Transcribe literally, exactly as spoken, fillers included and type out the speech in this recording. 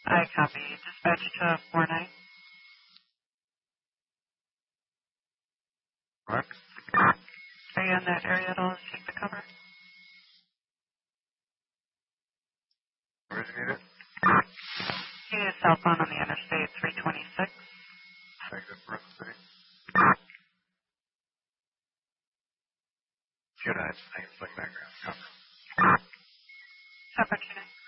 I copy. Dispatch to four nine. Correct. Are you in that area at all to take the cover? Originator. He is southbound on the interstate three twenty-six. Negative for the city. United States, like background cover. Temperature.